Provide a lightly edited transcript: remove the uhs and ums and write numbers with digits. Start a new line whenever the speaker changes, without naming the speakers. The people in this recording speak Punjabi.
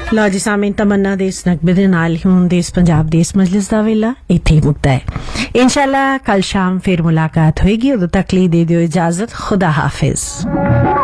ਲਓ ਜੀ ਸਾਮੀਨ, ਤਮੰਨਾ ਦੇ ਇਸ ਨਗਮੇ ਦੇ ਨਾਲ ਹੀ ਹੁਣ ਦੇਸ਼ ਪੰਜਾਬ ਦੇ ਇਸ ਮਜਲਿਸ ਦਾ ਵੇਲਾ ਇੱਥੇ ਹੀ ਮੁੱਕਦਾ ਹੈ। ਇੰਸ਼ਾਅੱਲਾ ਕੱਲ ਸ਼ਾਮ ਫਿਰ ਮੁਲਾਕਾਤ ਹੋਏਗੀ। ਉਦੋਂ ਤੱਕ ਲਈ ਦੇ ਦਿਓ ਇਜਾਜ਼ਤ। ਖੁਦਾ ਹਾਫਿਜ਼।